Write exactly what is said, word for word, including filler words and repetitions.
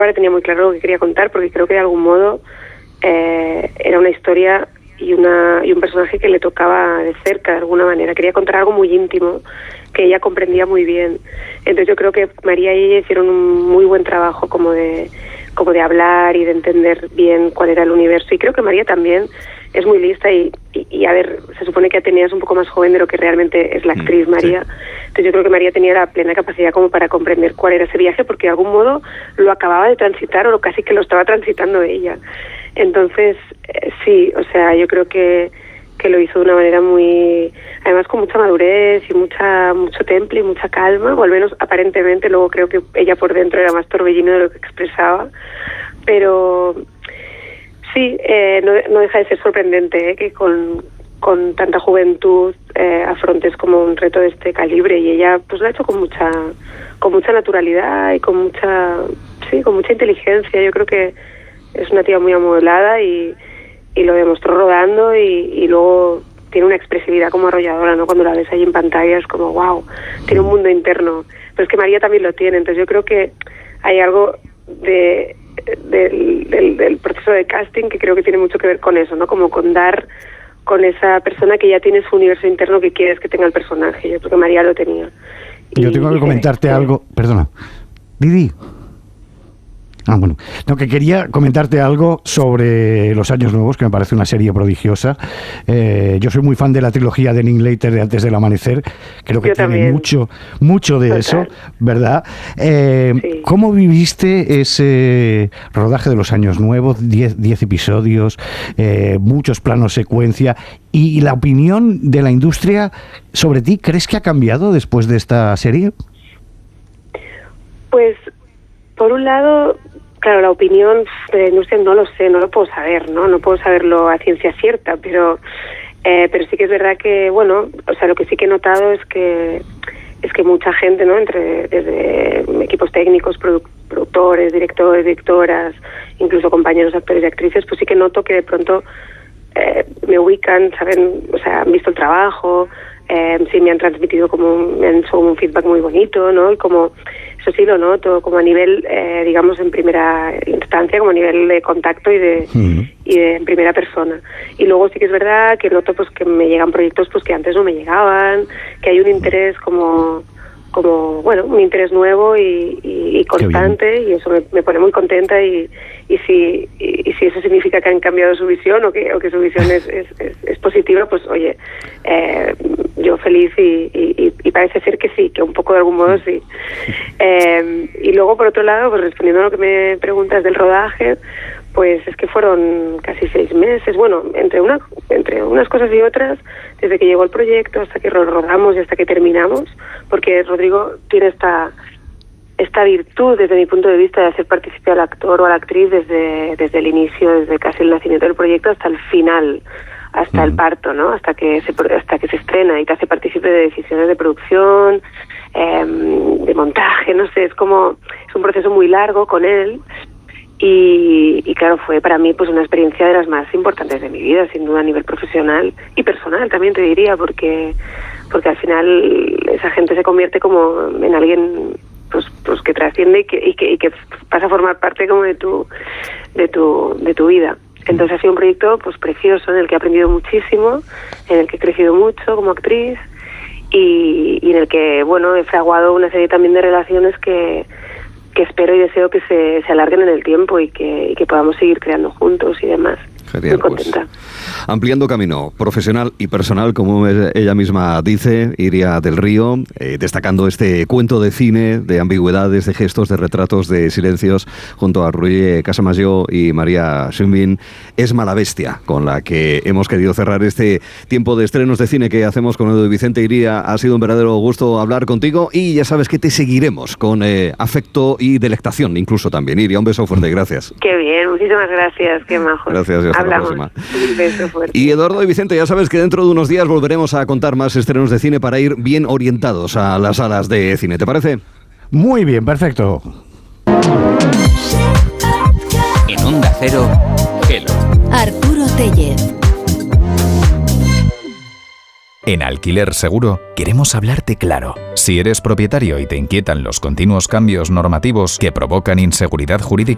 María tenía muy claro lo que quería contar, porque creo que de algún modo eh, era una historia y una y un personaje que le tocaba de cerca de alguna manera. Quería contar algo muy íntimo que ella comprendía muy bien. Entonces yo creo que María y ella hicieron un muy buen trabajo como de como de hablar y de entender bien cuál era el universo. Y creo que María también es muy lista y, y, y a ver, se supone que Atenea es un poco más joven de lo que realmente es la actriz María. Sí. Entonces yo creo que María tenía la plena capacidad como para comprender cuál era ese viaje, porque de algún modo lo acababa de transitar o casi que lo estaba transitando ella. Entonces, eh, sí, o sea, yo creo que, que lo hizo de una manera muy, además con mucha madurez y mucha mucho temple y mucha calma, o al menos aparentemente. Luego creo que ella por dentro era más torbellino de lo que expresaba, pero sí, eh, no, no deja de ser sorprendente, ¿eh? Que con, con tanta juventud eh, afrontes como un reto de este calibre, y ella pues lo ha hecho con mucha con mucha naturalidad y con mucha sí con mucha inteligencia. Yo creo que es una tía muy amueblada y, y lo demostró rodando, y, y luego tiene una expresividad como arrolladora, ¿no? Cuando la ves ahí en pantalla es como wow, tiene un mundo interno. Pero es que María también lo tiene. Entonces yo creo que hay algo de Del, del, del proceso de casting que creo que tiene mucho que ver con eso, ¿no? Como con dar con esa persona que ya tiene su universo interno que quieres que tenga el personaje. Yo creo que María lo tenía. Y, Yo tengo que comentarte que, algo, perdona, Didi. Ah, bueno. No, que quería comentarte algo sobre Los Años Nuevos, que me parece una serie prodigiosa. Eh, yo soy muy fan de la trilogía de Linklater de Antes del Amanecer. Creo que yo tiene también. mucho, mucho de Total. eso, ¿verdad? Eh, sí. ¿Cómo viviste ese rodaje de Los Años Nuevos? Diez, diez episodios, eh, muchos planos secuencia. ¿Y la opinión de la industria sobre ti, crees que ha cambiado después de esta serie? Pues, por un lado, claro, la opinión de la industria no lo sé, no lo puedo saber, ¿no? No puedo saberlo a ciencia cierta, pero eh, pero sí que es verdad que, bueno, o sea, lo que sí que he notado es que es que mucha gente, ¿no? Entre desde equipos técnicos, produ- productores, directores, directoras, incluso compañeros actores y actrices, pues sí que noto que de pronto eh, me ubican, saben, o sea, han visto el trabajo, eh, sí me han transmitido como un, me han hecho un feedback muy bonito, ¿no? Y como eso sí lo noto, como a nivel, eh, digamos, en primera instancia, como a nivel de contacto y de, uh-huh. y de en primera persona. Y luego sí que es verdad que noto pues que me llegan proyectos pues que antes no me llegaban, que hay un interés como, como bueno, un interés nuevo y, y, y constante, y eso me, me pone muy contenta, y, y si y, y si eso significa que han cambiado su visión o que o que su visión es, es, es, es positiva, pues oye, eh, yo feliz, y, y, y parece ser que sí, que un poco de algún modo sí. Eh, y luego, por otro lado, pues respondiendo a lo que me preguntas del rodaje, pues es que fueron casi seis meses, bueno, entre una entre unas cosas y otras, desde que llegó el proyecto hasta que lo rodamos y hasta que terminamos, porque Rodrigo tiene esta esta virtud, desde mi punto de vista, de hacer participar al actor o a la actriz desde desde el inicio, desde casi el nacimiento del proyecto hasta el final, hasta uh-huh. el parto, ¿no? Hasta que se hasta que se estrena, y te hace partícipe de decisiones de producción, eh, de montaje, no sé, es como es un proceso muy largo con él. Y, y claro, fue para mí pues una experiencia de las más importantes de mi vida, sin duda, a nivel profesional y personal también te diría, porque porque al final esa gente se convierte como en alguien pues pues que trasciende y que y que, y que pasa a formar parte como de tu de tu de tu vida. Entonces ha sido un proyecto pues precioso, en el que he aprendido muchísimo, en el que he crecido mucho como actriz, y, y en el que bueno he fraguado una serie también de relaciones que que espero y deseo que se, se alarguen en el tiempo, y que, y que podamos seguir creando juntos y demás. Genial, muy contenta. Pues, ampliando camino profesional y personal, como ella misma dice, Iria del Río, eh, destacando este cuento de cine, de ambigüedades, de gestos, de retratos, de silencios, junto a Roger Casamayor y María Schönbin. Es Mala Bestia, con la que hemos querido cerrar este tiempo de estrenos de cine que hacemos con Edu Vicente. Iria, ha sido un verdadero gusto hablar contigo, y ya sabes que te seguiremos con eh, afecto y delectación, incluso también. Iria, un beso fuerte, gracias. Qué bien, muchísimas gracias, qué majo. Gracias, hasta Hablamos. la próxima. Un beso fuerte. Y Eduardo y Vicente, ya sabes que dentro de unos días volveremos a contar más estrenos de cine para ir bien orientados a las salas de cine. ¿Te parece? Muy bien, perfecto. En Onda Cero, Hello. Arturo Tellez. En Alquiler Seguro queremos hablarte claro. Si eres propietario y te inquietan los continuos cambios normativos que provocan inseguridad jurídica,